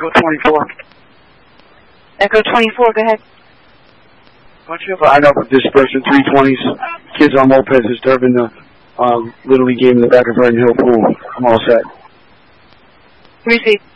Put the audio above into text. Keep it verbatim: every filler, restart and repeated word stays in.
Echo twenty-four. Echo twenty-four, go ahead. Why don't you have an up with dispersion three twenties, kids on mopeds disturbing the um, Little League game in the back of Vernon Hill Pool. I'm all set. Receive.